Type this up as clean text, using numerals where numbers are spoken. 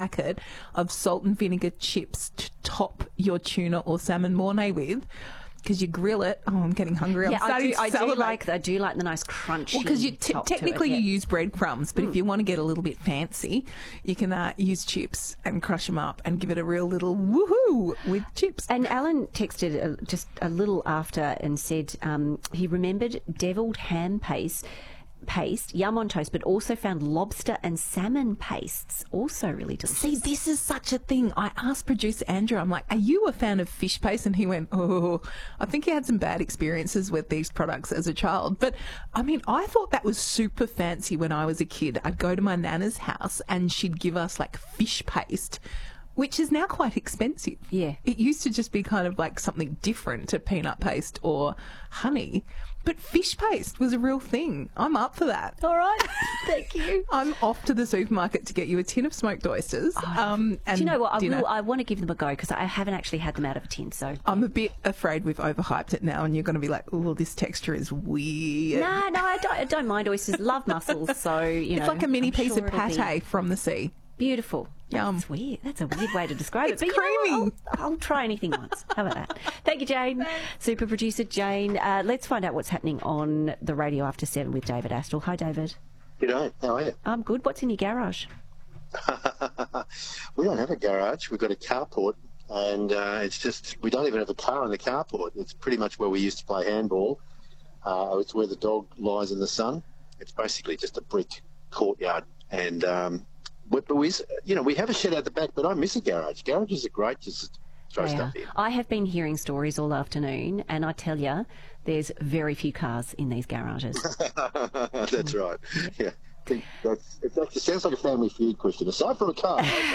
packet of salt and vinegar chips to top your tuna or salmon mornay with. Because you grill it. Oh, I'm getting hungry. Yeah, I do like the nice crunchy. Well, because technically you use breadcrumbs, but if you want to get a little bit fancy, you can use chips and crush them up and give it a real little woohoo with chips. And Alan texted just a little after and said he remembered devilled ham paste, yum on toast, but also found lobster and salmon pastes, also really delicious. See, this is such a thing. I asked producer Andrew, I'm like, are you a fan of fish paste? And he went, oh, I think he had some bad experiences with these products as a child. But, I mean, I thought that was super fancy when I was a kid. I'd go to my nana's house and she'd give us, like, fish paste, which is now quite expensive. Yeah. It used to just be kind of like something different to peanut paste or honey. But fish paste was a real thing. I'm up for that. All right. Thank you. I'm off to the supermarket to get you a tin of smoked oysters. And do you know what? dinner. I want to give them a go because I haven't actually had them out of a tin. So I'm a bit afraid we've overhyped it now and you're going to be like, oh, this texture is weird. No, I don't mind oysters. Love mussels. So, it's like a mini piece of pate from the sea. Beautiful. Yum. That's weird. That's a weird way to describe It's it. But creamy. I'll try anything once. How about that? Thank you, Jane. Super producer Jane. Let's find out what's happening on the radio after 7 with David Astle. Hi, David. G'day. How are you? I'm good. What's in your garage? We don't have a garage. We've got a carport, and it's just we don't even have a car in the carport. It's pretty much where we used to play handball. It's where the dog lies in the sun. It's basically just a brick courtyard, and we have a shed out the back, but I miss a garage. Garages are great, just throw stuff in. I have been hearing stories all afternoon, and I tell you, there's very few cars in these garages. That's right. Yeah. It sounds like a Family Feud question. Aside from a car.